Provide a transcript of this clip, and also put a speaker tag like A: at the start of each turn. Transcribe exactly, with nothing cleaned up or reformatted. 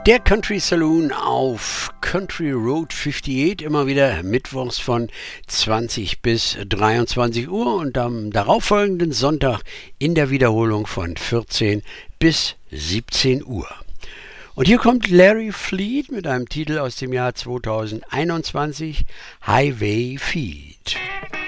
A: Der Country Saloon auf Country Road achtundfünfzig, immer wieder mittwochs von zwanzig bis dreiundzwanzig Uhr und am darauffolgenden Sonntag in der Wiederholung von vierzehn bis siebzehn Uhr. Und hier kommt Larry Fleet mit einem Titel aus dem Jahr zweitausendeinundzwanzig, Highway Feed.